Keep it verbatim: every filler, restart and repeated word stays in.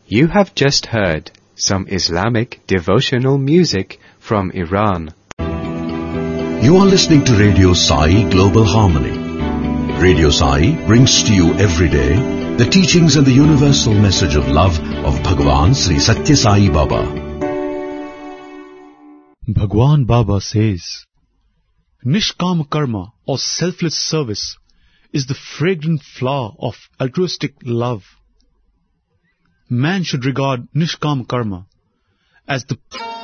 You have just heard some Islamic devotional music from Iran. You are listening to Radio Sai Global Harmony. Radio Sai brings to you every day the teachings and the universal message of love of Bhagwan Sri Satya Sai Baba. Bhagwan Baba says, Nishkam karma or selfless service is the fragrant flower of altruistic love. Man should regard Nishkam karma as the